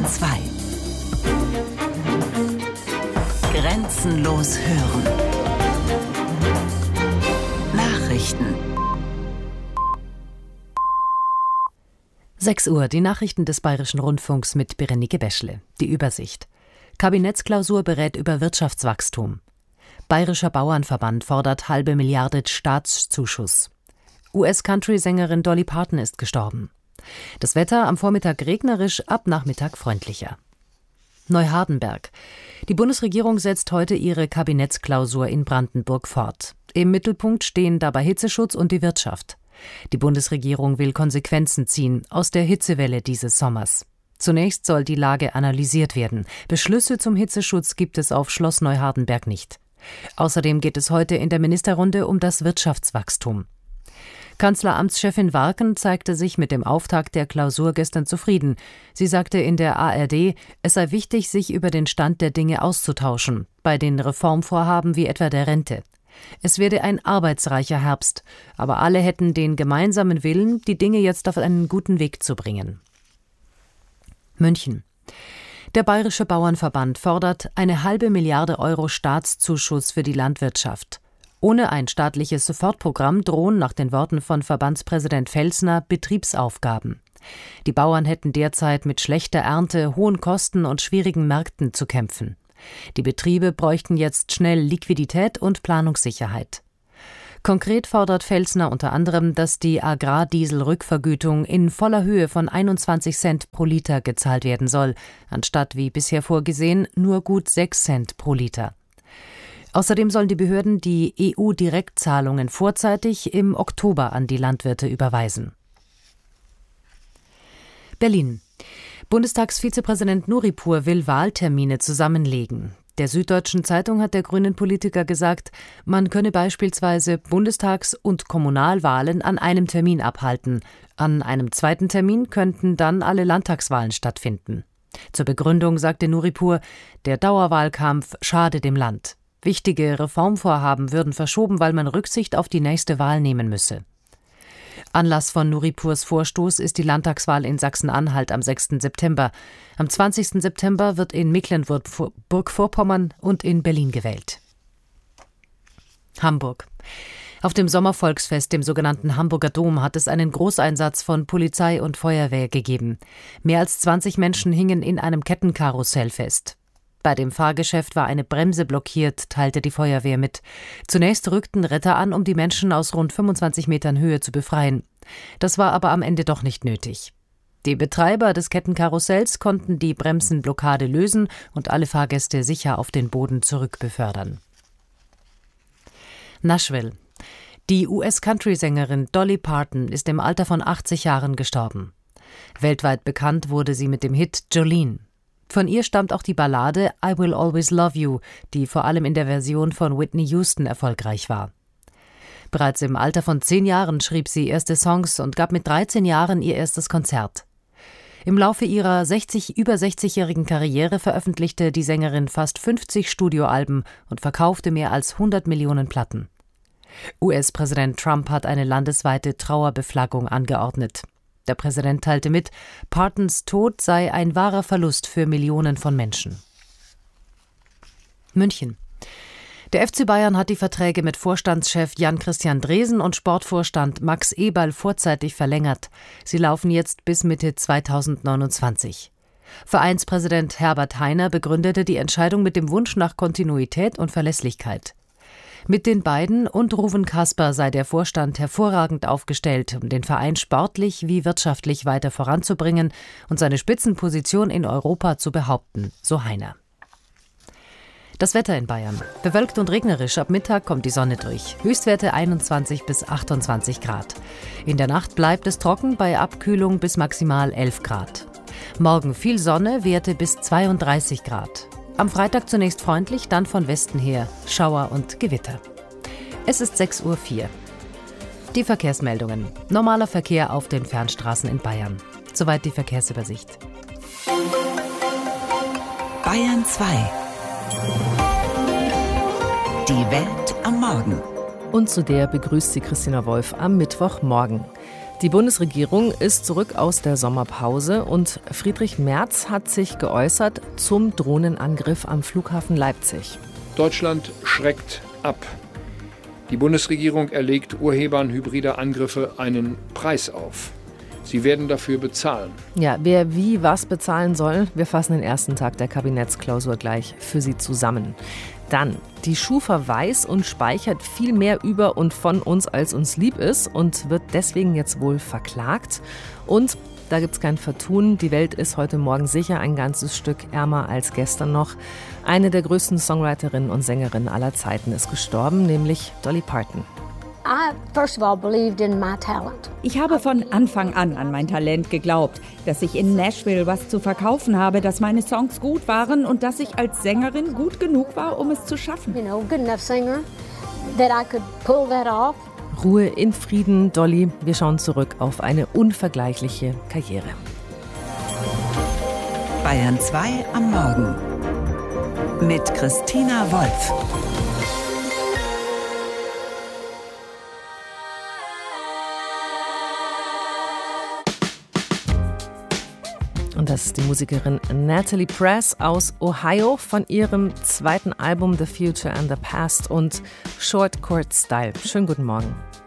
2. Grenzenlos hören. Nachrichten. 6 Uhr, die Nachrichten des Bayerischen Rundfunks mit Berenike Beschle. Die Übersicht. Kabinettsklausur berät über Wirtschaftswachstum. Bayerischer Bauernverband fordert 0,5 Milliarde Staatszuschuss. US-Country-Sängerin Dolly Parton ist gestorben. Das Wetter am Vormittag regnerisch, ab Nachmittag freundlicher. Neuhardenberg. Die Bundesregierung setzt heute ihre Kabinettsklausur in Brandenburg fort. Im Mittelpunkt stehen dabei Hitzeschutz und die Wirtschaft. Die Bundesregierung will Konsequenzen ziehen aus der Hitzewelle dieses Sommers. Zunächst soll die Lage analysiert werden. Beschlüsse zum Hitzeschutz gibt es auf Schloss Neuhardenberg nicht. Außerdem geht es heute in der Ministerrunde um das Wirtschaftswachstum. Kanzleramtschefin Warken zeigte sich mit dem Auftakt der Klausur gestern zufrieden. Sie sagte in der ARD, es sei wichtig, sich über den Stand der Dinge auszutauschen, bei den Reformvorhaben wie etwa der Rente. Es werde ein arbeitsreicher Herbst, aber alle hätten den gemeinsamen Willen, die Dinge jetzt auf einen guten Weg zu bringen. München. Der Bayerische Bauernverband fordert 0,5 Milliarde Euro Staatszuschuss für die Landwirtschaft. Ohne ein staatliches Sofortprogramm drohen nach den Worten von Verbandspräsident Felsner Betriebsaufgaben. Die Bauern hätten derzeit mit schlechter Ernte, hohen Kosten und schwierigen Märkten zu kämpfen. Die Betriebe bräuchten jetzt schnell Liquidität und Planungssicherheit. Konkret fordert Felsner unter anderem, dass die Agrardieselrückvergütung in voller Höhe von 21 Cent pro Liter gezahlt werden soll, anstatt wie bisher vorgesehen nur gut 6 Cent pro Liter. Außerdem sollen die Behörden die EU-Direktzahlungen vorzeitig im Oktober an die Landwirte überweisen. Berlin. Bundestagsvizepräsident Nuripur will Wahltermine zusammenlegen. Der Süddeutschen Zeitung hat der grünen Politiker gesagt, man könne beispielsweise Bundestags- und Kommunalwahlen an einem Termin abhalten. An einem zweiten Termin könnten dann alle Landtagswahlen stattfinden. Zur Begründung sagte Nuripur, der Dauerwahlkampf schade dem Land. Wichtige Reformvorhaben würden verschoben, weil man Rücksicht auf die nächste Wahl nehmen müsse. Anlass von Nuripurs Vorstoß ist die Landtagswahl in Sachsen-Anhalt am 6. September. Am 20. September wird in Mecklenburg-Vorpommern und in Berlin gewählt. Hamburg. Auf dem Sommervolksfest, dem sogenannten Hamburger Dom, hat es einen Großeinsatz von Polizei und Feuerwehr gegeben. Mehr als 20 Menschen hingen in einem Kettenkarussell fest. Bei dem Fahrgeschäft war eine Bremse blockiert, teilte die Feuerwehr mit. Zunächst rückten Retter an, um die Menschen aus rund 25 Metern Höhe zu befreien. Das war aber am Ende doch nicht nötig. Die Betreiber des Kettenkarussells konnten die Bremsenblockade lösen und alle Fahrgäste sicher auf den Boden zurückbefördern. Nashville. Die US-Country-Sängerin Dolly Parton ist im Alter von 80 Jahren gestorben. Weltweit bekannt wurde sie mit dem Hit Jolene. Von ihr stammt auch die Ballade I Will Always Love You, die vor allem in der Version von Whitney Houston erfolgreich war. Bereits im Alter von 10 Jahren schrieb sie erste Songs und gab mit 13 Jahren ihr erstes Konzert. Im Laufe ihrer über 60-jährigen Karriere veröffentlichte die Sängerin fast 50 Studioalben und verkaufte mehr als 100 Millionen Platten. US-Präsident Trump hat eine landesweite Trauerbeflaggung angeordnet. Der Präsident teilte mit, Partons Tod sei ein wahrer Verlust für Millionen von Menschen. München. Der FC Bayern hat die Verträge mit Vorstandschef Jan-Christian Dresen und Sportvorstand Max Eberl vorzeitig verlängert. Sie laufen jetzt bis Mitte 2029. Vereinspräsident Herbert Hainer begründete die Entscheidung mit dem Wunsch nach Kontinuität und Verlässlichkeit. Mit den beiden und Ruven Kasper sei der Vorstand hervorragend aufgestellt, um den Verein sportlich wie wirtschaftlich weiter voranzubringen und seine Spitzenposition in Europa zu behaupten, so Heiner. Das Wetter in Bayern. Bewölkt und regnerisch, ab Mittag kommt die Sonne durch. Höchstwerte 21 bis 28 Grad. In der Nacht bleibt es trocken, bei Abkühlung bis maximal 11 Grad. Morgen viel Sonne, Werte bis 32 Grad. Am Freitag zunächst freundlich, dann von Westen her Schauer und Gewitter. Es ist 6:04 Uhr. Die Verkehrsmeldungen. Normaler Verkehr auf den Fernstraßen in Bayern. Soweit die Verkehrsübersicht. Bayern 2. Die Welt am Morgen. Und zu der begrüßt sie Christina Wolf am Mittwochmorgen. Die Bundesregierung ist zurück aus der Sommerpause und Friedrich Merz hat sich geäußert zum Drohnenangriff am Flughafen Leipzig. Deutschland schreckt ab. Die Bundesregierung erlegt Urhebern hybrider Angriffe einen Preis auf. Sie werden dafür bezahlen. Ja, wer wie was bezahlen soll, wir fassen den ersten Tag der Kabinettsklausur gleich für Sie zusammen. Dann, die Schufa weiß und speichert viel mehr über und von uns, als uns lieb ist und wird deswegen jetzt wohl verklagt. Und da gibt's kein Vertun, die Welt ist heute Morgen sicher ein ganzes Stück ärmer als gestern noch. Eine der größten Songwriterinnen und Sängerinnen aller Zeiten ist gestorben, nämlich Dolly Parton. Ich habe von Anfang an mein Talent geglaubt, dass ich in Nashville was zu verkaufen habe, dass meine Songs gut waren und dass ich als Sängerin gut genug war, um es zu schaffen. Ruhe in Frieden, Dolly. Wir schauen zurück auf eine unvergleichliche Karriere. Bayern 2 am Morgen mit Christina Wolf. Und das ist die Musikerin Natalie Press aus Ohio von ihrem zweiten Album The Future and the Past und Short Chord Style. Schönen guten Morgen.